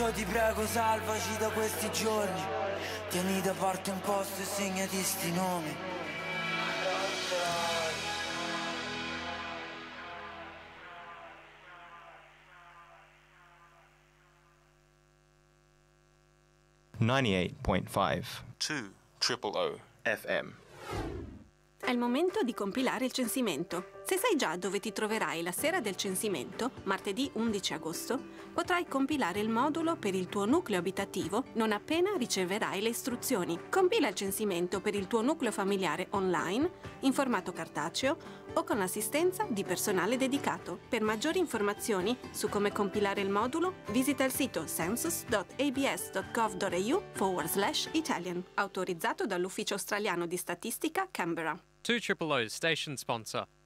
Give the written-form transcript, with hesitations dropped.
Dio ti prego salvaci da questi giorni. Tieni da parte un posto e segnati sti nomi. 98.5 2 Triple O FM. È il momento di compilare il censimento. Se sai già dove ti troverai la sera del censimento, martedì 11 agosto, potrai compilare il modulo per il tuo nucleo abitativo non appena riceverai le istruzioni. Compila il censimento per il tuo nucleo familiare online, in formato cartaceo o con l'assistenza di personale dedicato. Per maggiori informazioni su come compilare il modulo, visita il sito census.abs.gov.au/Italian, autorizzato dall'Ufficio Australiano di Statistica, Canberra. 2 Triple O's station sponsor.